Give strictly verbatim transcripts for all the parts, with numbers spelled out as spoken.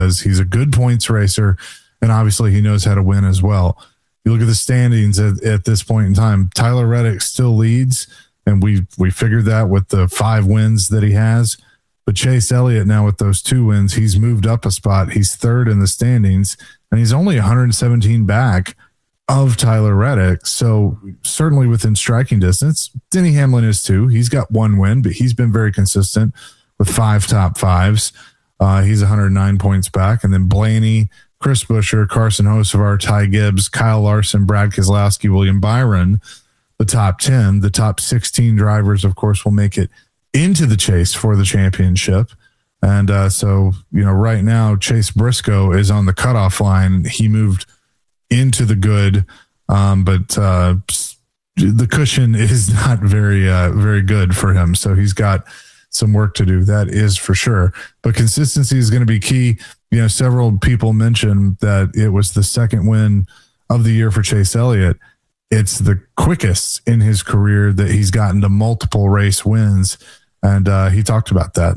He's a good points racer, and obviously he knows how to win as well. You look at the standings at, at this point in time, Tyler Reddick still leads, and we we figured that with the five wins that he has. But Chase Elliott now with those two wins, he's moved up a spot. He's third in the standings, and he's only one hundred seventeen back of Tyler Reddick. So certainly within striking distance. Denny Hamlin is too. He's got one win, but he's been very consistent with five top fives. Uh, he's one hundred nine points back. And then Blaney, Chris Buescher, Carson Hocevar, Ty Gibbs, Kyle Larson, Brad Keselowski, William Byron, the top ten. The top sixteen drivers, of course, will make it into the chase for the championship. And uh, so, you know, right now, Chase Briscoe is on the cutoff line. He moved into the good, um, but uh, the cushion is not very, uh, very good for him. So he's got some work to do. That is for sure. But consistency is going to be key. You know, several people mentioned that it was the second win of the year for Chase Elliott. It's the quickest in his career that he's gotten to multiple race wins. And uh, he talked about that.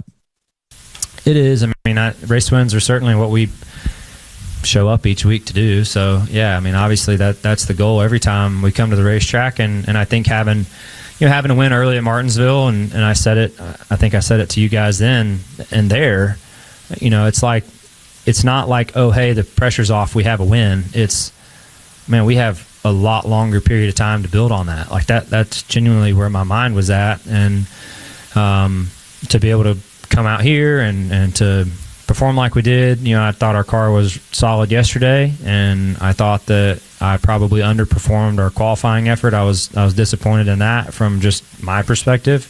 It is. I mean, I, race wins are certainly what we show up each week to do. So, yeah, I mean, obviously that that's the goal every time we come to the racetrack. And, and I think having, you know, having a win early at Martinsville, and, and I said it, I think I said it to you guys then and there, you know, it's like, it's not like, oh, hey, the pressure's off, we have a win. It's, man, we have a lot longer period of time to build on that. Like that, that's genuinely where my mind was at. And, Um, to be able to come out here and, and to perform like we did, you know, I thought our car was solid yesterday, and I thought that I probably underperformed our qualifying effort. I was I was disappointed in that from just my perspective.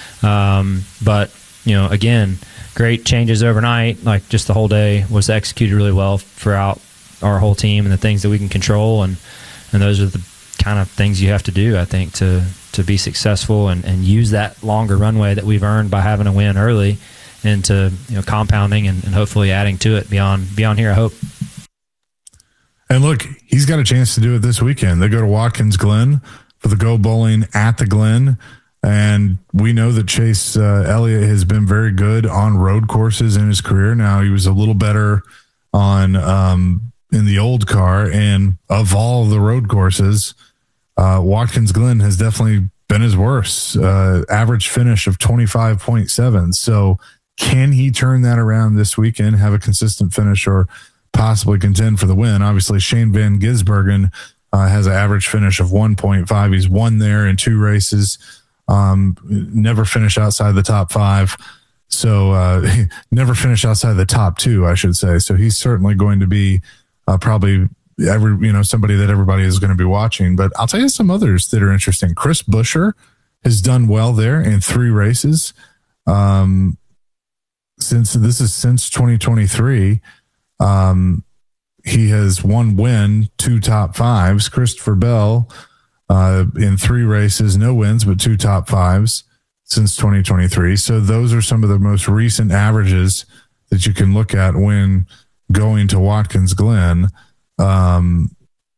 Um, but, you know, again, great changes overnight. Like just the whole day was executed really well throughout our whole team and the things that we can control, and and those are the kind of things you have to do, I think, to to be successful and, and use that longer runway that we've earned by having a win early into, you know, compounding and, and hopefully adding to it beyond beyond here, I hope. And look, he's got a chance to do it this weekend. They go to Watkins Glen for the Go Bowling at the Glen. And we know that Chase uh, Elliott has been very good on road courses in his career. Now, he was a little better on um, in the old car. And of all the road courses, Uh, Watkins Glen has definitely been his worst. Uh, average finish of twenty-five point seven. So can he turn that around this weekend, have a consistent finish, or possibly contend for the win? Obviously, Shane Van Gisbergen uh, has an average finish of one point five. He's won there in two races, um, never finished outside the top five. So uh, never finished outside the top two, I should say. So he's certainly going to be uh, probably every, you know, somebody that everybody is going to be watching. But I'll tell you some others that are interesting. Chris Buescher has done well there in three races. Um, since this is since twenty twenty-three, um, he has one win, two top fives. Christopher Bell uh, in three races, no wins, but two top fives since twenty twenty-three. So those are some of the most recent averages that you can look at when going to Watkins Glen. Um,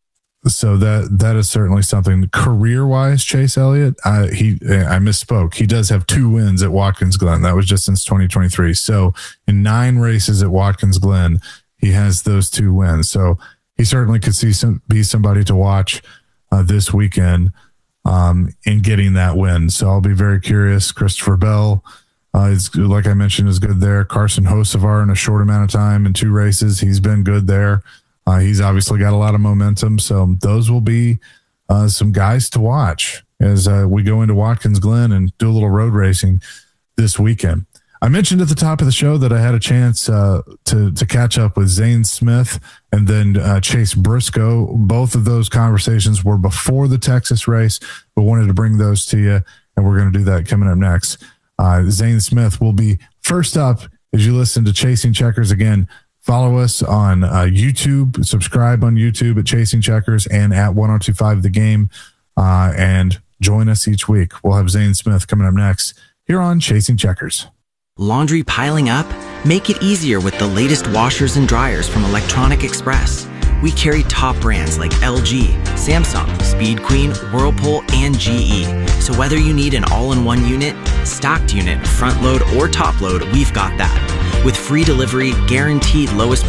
so that, that is certainly something. Career wise, Chase Elliott, I, he, I misspoke. He does have two wins at Watkins Glen. That was just since twenty twenty-three. So in nine races at Watkins Glen, he has those two wins. So he certainly could see some, be somebody to watch uh, this weekend um, in getting that win. So I'll be very curious. Christopher Bell, uh, is, like I mentioned, is good there. Carson Hocevar in a short amount of time in two races, he's been good there. Uh, he's obviously got a lot of momentum. So those will be uh, some guys to watch as uh, we go into Watkins Glen and do a little road racing this weekend. I mentioned at the top of the show that I had a chance uh, to, to catch up with Zane Smith and then uh, Chase Briscoe. Both of those conversations were before the Texas race, but wanted to bring those to you, and we're going to do that coming up next. Uh, Zane Smith will be first up as you listen to Chasing Checkers. Again, follow us on uh, YouTube, subscribe on YouTube at Chasing Checkers and at one oh two five The Game, uh, and join us each week. We'll have Zane Smith coming up next here on Chasing Checkers. Laundry piling up? Make it easier with the latest washers and dryers from Electronic Express. We carry top brands like L G, Samsung, Speed Queen, Whirlpool, and G E. So whether you need an all-in-one unit, stacked unit, front load, or top load, we've got that. With free delivery, guaranteed lowest